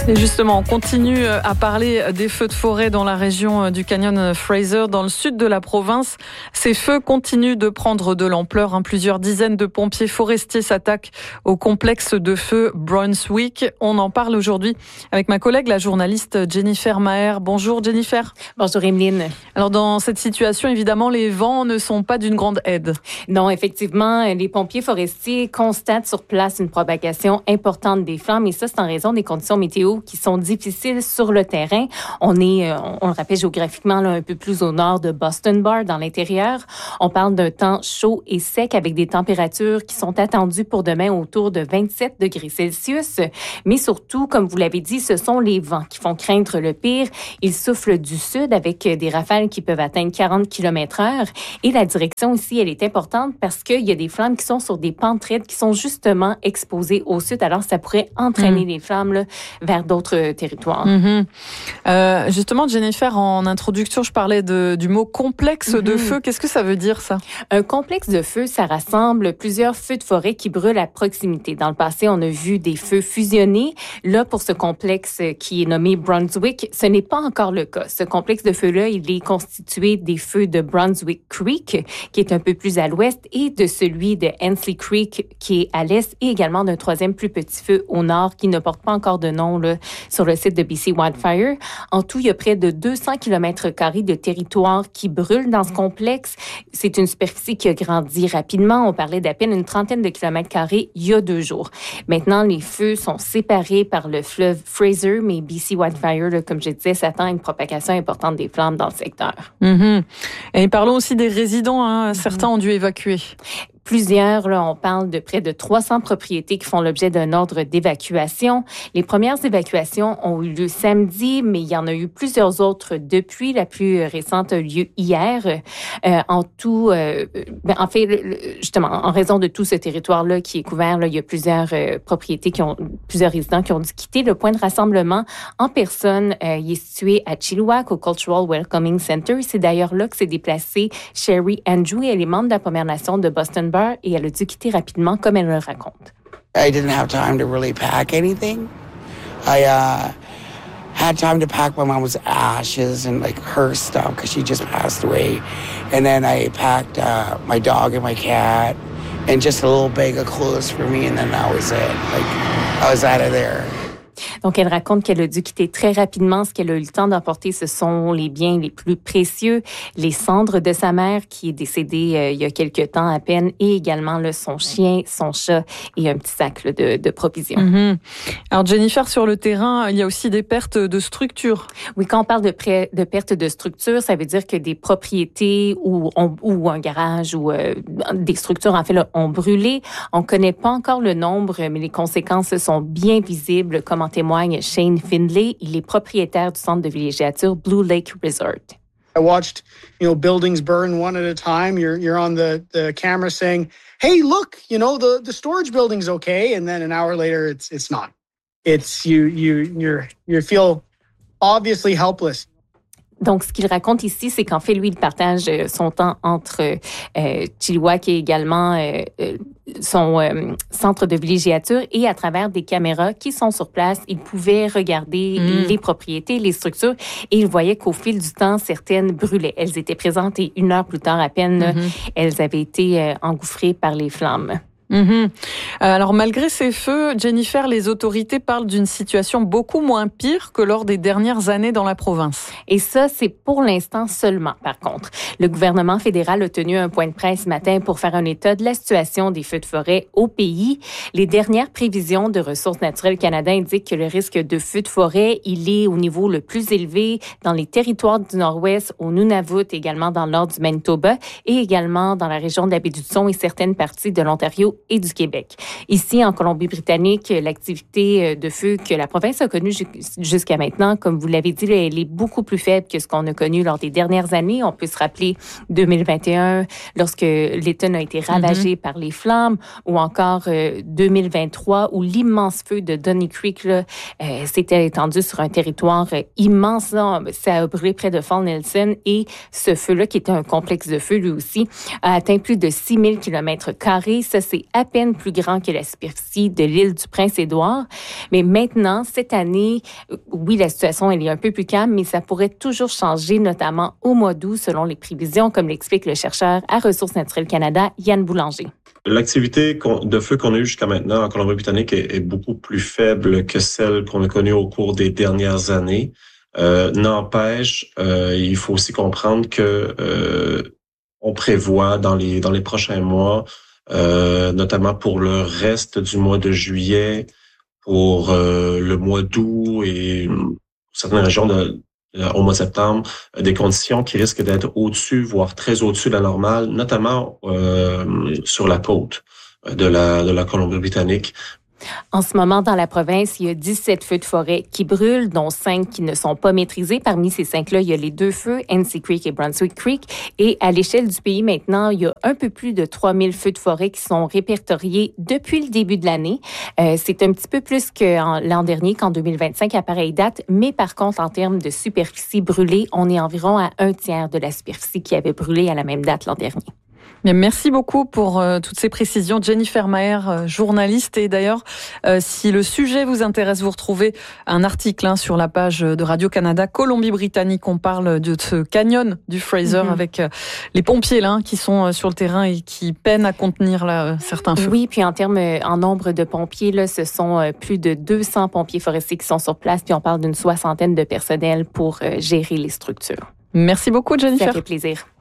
Et justement, on continue à parler des feux de forêt dans la région du canyon Fraser, dans le sud de la province. Ces feux continuent de prendre de l'ampleur. Plusieurs dizaines de pompiers forestiers s'attaquent au complexe de feux Brunswick. On en parle aujourd'hui avec ma collègue, la journaliste Jennifer Maher. Bonjour Jennifer. Bonjour Emeline. Alors dans cette situation, évidemment, les vents ne sont pas d'une grande aide. Non, effectivement, les pompiers forestiers constatent sur place une propagation importante des flammes et ça, c'est en raison des conditions météo qui sont difficiles sur le terrain. On le rappelle géographiquement, là, un peu plus au nord de Boston Bar, dans l'intérieur. On parle d'un temps chaud et sec avec des températures qui sont attendues pour demain autour de 27 degrés Celsius. Mais surtout, comme vous l'avez dit, ce sont les vents qui font craindre le pire. Ils soufflent du sud avec des rafales qui peuvent atteindre 40 km/h. Et la direction ici, elle est importante parce qu'il y a des flammes qui sont sur des pentes raides qui sont justement exposées au sud. Alors, ça pourrait entraîner les flammes là, vers d'autres territoires. Justement, Jennifer, en introduction, je parlais du mot complexe de feu. Qu'est-ce que ça veut dire, ça? Un complexe de feu, ça rassemble plusieurs feux de forêt qui brûlent à proximité. Dans le passé, on a vu des feux fusionnés. Là, pour ce complexe qui est nommé Brunswick, ce n'est pas encore le cas. Ce complexe de feu-là, il est constitué des feux de Brunswick Creek, qui est un peu plus à l'ouest, et de celui de Hensley Creek, qui est à l'est, et également d'un troisième plus petit feu au nord, qui ne porte pas encore de nom là, sur le site de BC Wildfire. En tout, il y a près de 200 km² de territoire qui brûle dans ce complexe. C'est une superficie qui a grandi rapidement. On parlait d'à peine une trentaine de km² il y a 2 jours. Maintenant, les feux sont séparés par le fleuve Fraser, mais BC Wildfire, là, comme je disais, s'attend à une propagation importante des flammes dans le secteur. Et parlons aussi des résidents. Certains ont dû évacuer. Plusieurs, là, on parle de près de 300 propriétés qui font l'objet d'un ordre d'évacuation. Les premières évacuations ont eu lieu samedi, mais il y en a eu plusieurs autres depuis. La plus récente a eu lieu hier. En tout, en fait, justement, en raison de tout ce territoire-là qui est couvert, là, il y a plusieurs plusieurs résidents qui ont dû quitter le point de rassemblement en personne. Il est situé à Chilliwack, au Cultural Welcoming Center. C'est d'ailleurs là que s'est déplacée Sherry Andrew. Elle est membre de la Première Nation de Boston Bar et elle a dû quitter rapidement, comme elle le raconte. I didn't have time to really pack anything. I had time to pack my mom's ashes and like her stuff because she just passed away. And then I packed my dog and my cat and just a little bag of clothes for me and then that was it. Like I was out of there. Donc, elle raconte qu'elle a dû quitter très rapidement. Ce qu'elle a eu le temps d'emporter, ce sont les biens les plus précieux, les cendres de sa mère qui est décédée il y a quelques temps à peine, et également là, son chien, son chat et un petit sac là, de provisions. Alors, Jennifer, sur le terrain, il y a aussi des pertes de structures. Oui, quand on parle de pertes de structures, ça veut dire que des propriétés ou un garage ou des structures, en fait, là, ont brûlé. On ne connaît pas encore le nombre, mais les conséquences sont bien visibles, comme en témoigne Shane Findlay. Il est propriétaire du centre de villégiature Blue Lake Resort. I watched, buildings burn one at a time. You're on the camera saying, "Hey, look, the storage building's okay," and then an hour later, it's not. It's you feel obviously helpless. Donc, ce qu'il raconte ici, c'est qu'en fait, lui, il partage son temps entre Chilliwack et également son centre de villégiature et à travers des caméras qui sont sur place, il pouvait regarder les propriétés, les structures et il voyait qu'au fil du temps, certaines brûlaient. Elles étaient présentes et 1 heure plus tard à peine, elles avaient été engouffrées par les flammes. Alors, malgré ces feux, Jennifer, les autorités parlent d'une situation beaucoup moins pire que lors des dernières années dans la province. Et ça, c'est pour l'instant seulement, par contre. Le gouvernement fédéral a tenu un point de presse ce matin pour faire un état de la situation des feux de forêt au pays. Les dernières prévisions de Ressources naturelles Canada indiquent que le risque de feux de forêt, il est au niveau le plus élevé dans les territoires du Nord-Ouest, au Nunavut, également dans le nord du Manitoba et également dans la région de la Baie-du-Son et certaines parties de l'Ontario et du Québec. Ici, en Colombie-Britannique, l'activité de feu que la province a connue jusqu'à maintenant, comme vous l'avez dit, elle est beaucoup plus faible que ce qu'on a connu lors des dernières années. On peut se rappeler 2021, lorsque l'État a été ravagé par les flammes, ou encore 2023, où l'immense feu de Donny Creek s'était étendu sur un territoire immense. Là, ça a brûlé près de Fall Nelson et ce feu-là, qui était un complexe de feu lui aussi, a atteint plus de 6000 km². Ça, c'est c'est à peine plus grand que la superficie de l'île du Prince-Édouard. Mais maintenant, cette année, oui, la situation elle est un peu plus calme, mais ça pourrait toujours changer, notamment au mois d'août, selon les prévisions, comme l'explique le chercheur à Ressources naturelles Canada, Yann Boulanger. L'activité de feu qu'on a eue jusqu'à maintenant en Colombie-Britannique est beaucoup plus faible que celle qu'on a connue au cours des dernières années. N'empêche, il faut aussi comprendre que on prévoit dans les prochains mois, notamment pour le reste du mois de juillet, pour le mois d'août et certaines régions au mois de septembre, des conditions qui risquent d'être au-dessus, voire très au-dessus de la normale, notamment sur la côte de la Colombie-Britannique. En ce moment, dans la province, il y a 17 feux de forêt qui brûlent, dont 5 qui ne sont pas maîtrisés. Parmi ces 5-là, il y a les 2 feux, NC Creek et Brunswick Creek. Et à l'échelle du pays, maintenant, il y a un peu plus de 3000 feux de forêt qui sont répertoriés depuis le début de l'année. C'est un petit peu plus que l'an dernier, qu'en 2025, à pareille date. Mais par contre, en termes de superficie brûlée, on est environ à 1/3 de la superficie qui avait brûlé à la même date l'an dernier. Merci beaucoup pour toutes ces précisions. Jennifer Maher, journaliste. Et d'ailleurs, si le sujet vous intéresse, vous retrouvez un article sur la page de Radio-Canada Colombie-Britannique. On parle de ce canyon du Fraser avec les pompiers là, qui sont sur le terrain et qui peinent à contenir certains feux. Oui, puis en nombre de pompiers, là, ce sont plus de 200 pompiers forestiers qui sont sur place. Puis on parle d'une 60aine de personnel pour gérer les structures. Merci beaucoup, Jennifer. Ça fait plaisir.